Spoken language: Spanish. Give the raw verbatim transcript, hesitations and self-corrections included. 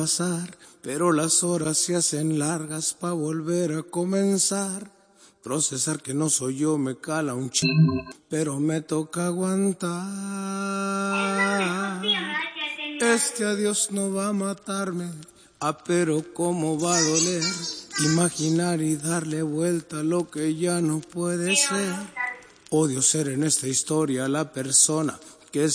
pasar, pero las horas se hacen largas pa' volver a comenzar. Procesar que no soy yo me cala un ch... pero me toca aguantar. Este adiós no va a matarme, ah, pero cómo va a doler. Imaginar y darle vuelta a lo que ya no puede ser. Odio ser en esta historia la persona